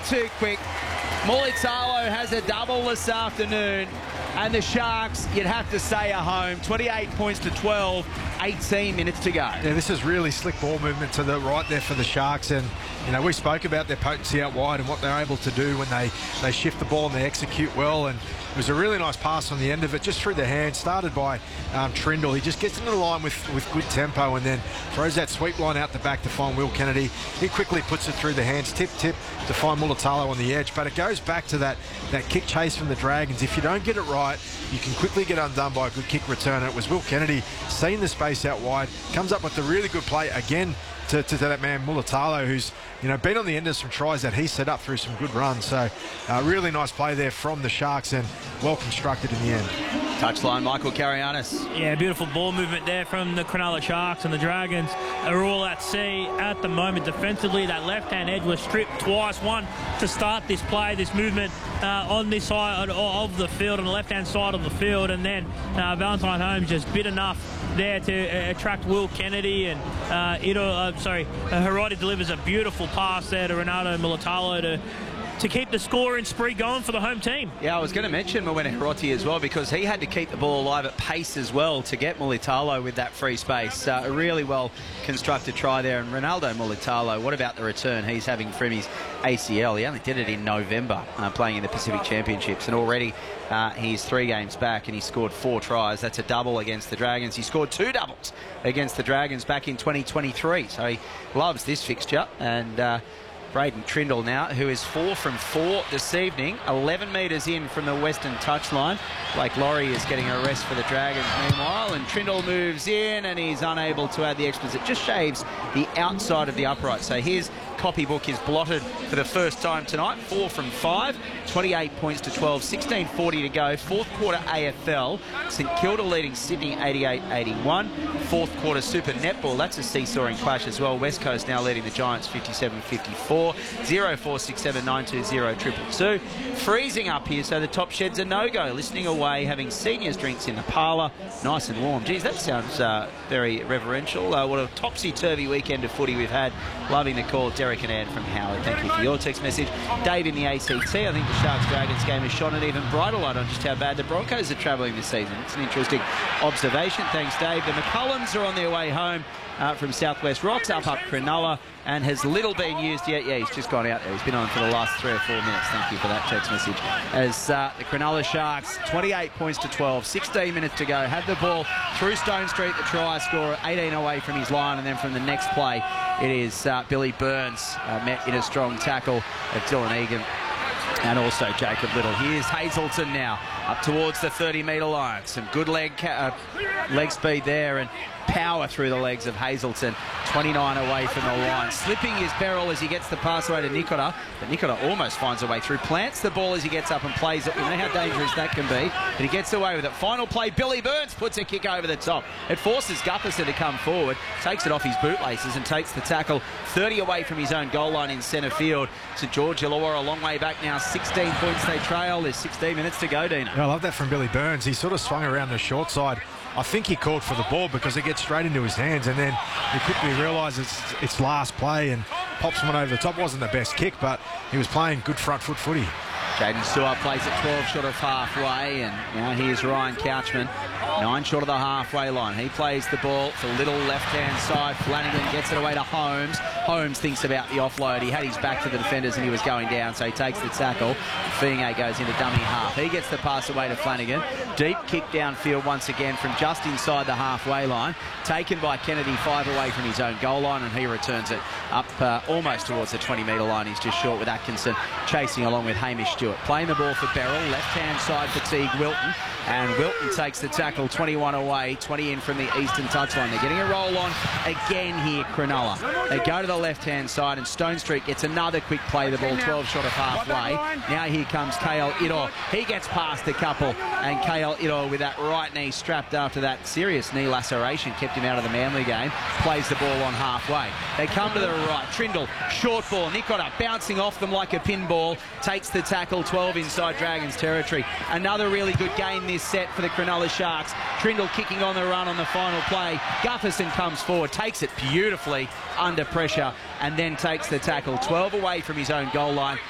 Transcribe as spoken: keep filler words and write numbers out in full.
too quick. Mulitalo has a double this afternoon. And the Sharks, you'd have to say, are home. twenty-eight points to twelve, eighteen minutes to go. Yeah, this is really slick ball movement to the right there for the Sharks. And, you know, we spoke about their potency out wide and what they're able to do when they, they shift the ball and they execute well. And it was a really nice pass on the end of it, just through the hand, started by um, Trindle. He just gets into the line with, with good tempo and then throws that sweep line out the back to find Will Kennedy. He quickly puts it through the hands, tip, tip, to find Mulitalo on the edge. But it goes back to that, that kick chase from the Dragons. If you don't get it right, you can quickly get undone by a good kick return. And it was Will Kennedy seeing the space out wide, comes up with a really good play again to, to, to that man Mulitalo, who's, you know, been on the end of some tries that he set up through some good runs. So uh, really nice play there from the Sharks and well constructed in the end. Touchline, Michael Karayanis. Yeah, beautiful ball movement there from the Cronulla Sharks, and the Dragons are all at sea at the moment defensively. That left-hand edge was stripped twice. One to start this play, this movement uh, on this side of the field, on the left-hand side of the field, and then uh, Valentine Holmes just bit enough there to uh, attract Will Kennedy, and uh, Ito, uh, sorry, uh, Hiroti delivers a beautiful pass there to Ronaldo Mulitalo to to keep the scoring spree going for the home team. Yeah, I was going to mention Mawena Hiroti as well, because he had to keep the ball alive at pace as well to get Mulitalo with that free space. Uh, a really well constructed try there. And Ronaldo Mulitalo, what about the return he's having from his A C L? He only did it in November, uh, playing in the Pacific Championships, and already uh, he's three games back and he scored four tries. That's a double against the Dragons. He scored two doubles against the Dragons back in twenty twenty-three, so he loves this fixture. And uh, Braden Trindle now, who is four from four this evening, eleven metres in from the western touchline. Blake Laurie is getting a rest for the Dragons meanwhile, and Trindle moves in and he's unable to add the extras. It just shaves the outside of the upright. So his copybook is blotted for the first time tonight. Four from five, twenty-eight points to twelve, sixteen forty to go. Fourth quarter A F L, St Kilda leading Sydney eighty-eight eighty-one. Fourth quarter Super Netball, that's a seesawing clash as well. West Coast now leading the Giants fifty-seven fifty-four. zero four six seven nine two zero two two two. Freezing up here, so the top shed's a no-go. Listening away, having seniors drinks in the parlour, nice and warm. Geez, that sounds uh, very reverential. Uh, what a topsy-turvy weekend of footy we've had. Loving the call, Derek and Ann from Howard. Thank you for your text message. Dave in the A C T, I think the Sharks-Dragons game has shone an even brighter light on just how bad the Broncos are travelling this season. It's an interesting observation. Thanks, Dave. The McCullums are on their way home Uh, from Southwest Rocks up up Cronulla, and has little been used yet. Yeah, he's just gone out there. He's been on for the last three or four minutes. Thank you for that text message. As uh, the Cronulla Sharks, twenty-eight points to twelve, sixteen minutes to go. Had the ball through Stone Street, the try scorer, eighteen away from his line, and then from the next play, it is uh, Billy Burns uh, met in a strong tackle of Dylan Egan and also Jacob Little. Here's Hazelton now up towards the thirty metre line. Some good leg uh, leg speed there and power through the legs of Hazelton. twenty-nine away from the line. Slipping is Beryl as he gets the pass away to Nikota, but Nikota almost finds a way through. Plants the ball as he gets up and plays it. We know how dangerous that can be, but he gets away with it. Final play, Billy Burns puts a kick over the top. It forces Gutherson to come forward, takes it off his bootlaces and takes the tackle thirty away from his own goal line in centre field. St George Illawarra a long way back now, sixteen points they trail. There's sixteen minutes to go, Dina. Yeah, I love that from Billy Burns. He sort of swung around the short side. I think he called for the ball because it gets straight into his hands, and then he quickly realises it's, it's last play and pops one over the top. Wasn't the best kick, but he was playing good front foot footy. Jaden Stewart plays at twelve short of halfway, and now here's Ryan Couchman, nine short of the halfway line. He plays the ball to Little, left-hand side. Flanagan gets it away to Holmes. Holmes thinks about the offload. He had his back to the defenders and he was going down, so he takes the tackle. Fienge goes into dummy half. He gets the pass away to Flanagan. Deep kick downfield once again from just inside the halfway line. Taken by Kennedy, five away from his own goal line, and he returns it up uh, almost towards the twenty metre line. He's just short with Atkinson chasing along with Hamish Stewart. Playing the ball for Beryl, left-hand side fatigue Wilton, and Wilton takes the tackle, twenty-one away, twenty in from the eastern touchline. They're getting a roll on again here, Cronulla. They go to the left-hand side, and Stone Street gets another quick play, the ball twelve short of halfway. Now here comes Kale Ito. He gets past a couple, and Kale Ito with that right knee strapped after that serious knee laceration kept him out of the Manly game. Plays the ball on halfway. They come to the right. Trindle, short ball. Nikota bouncing off them like a pinball. Takes the tackle, twelve inside Dragons territory. Another really good game this set for the Cronulla Sharks. Trindle kicking on the run on the final play. Gutherson comes forward, takes it beautifully under pressure, and then takes the tackle. twelve away from his own goal line.